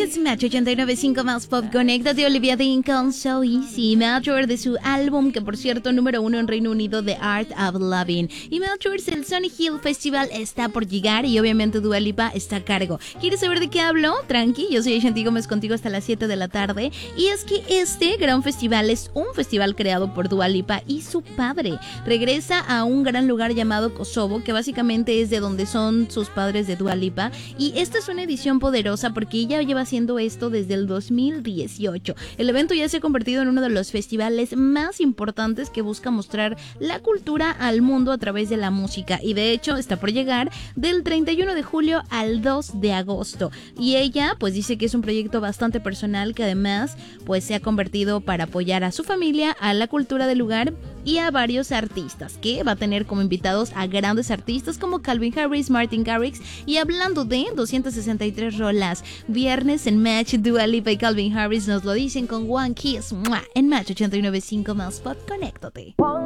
es Match 89.5 más Pop Connecta de Olivia Dean con So Easy, Mature de su álbum, que por cierto número 1 en Reino Unido, The Art of Loving. Y Mature, el Sony Hill Festival está por llegar y obviamente Dua Lipa está a cargo. ¿Quieres saber de qué hablo? Tranqui, yo soy Ashanti Gómez contigo hasta las 7 de la tarde. Y es que este gran festival es un festival creado por Dua Lipa y su padre. Regresa a un gran lugar llamado Kosovo, que básicamente es de donde son sus padres de Dua Lipa. Y esta es una edición poderosa porque ella lleva haciendo esto desde el 2018. El evento ya se ha convertido en uno de los festivales más importantes que busca mostrar la cultura al mundo a través de la música, y de hecho está por llegar del 31 de julio al 2 de agosto. Y ella pues dice que es un proyecto bastante personal, que además pues se ha convertido para apoyar a su familia, a la cultura del lugar y a varios artistas, que va a tener como invitados a grandes artistas como Calvin Harris, Martin Garrix. Y hablando de 263 rolas, viernes en Match, Dua Lipa y Calvin Harris nos lo dicen con One Kiss en Match 89.5 más Pop. Conéctate.